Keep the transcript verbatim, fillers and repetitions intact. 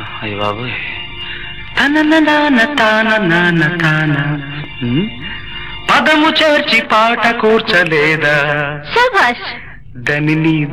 అయ్య బాబు తన తాన తాన పదము చేర్చి పాట కూర్చలేదా శభాష్. దని నీ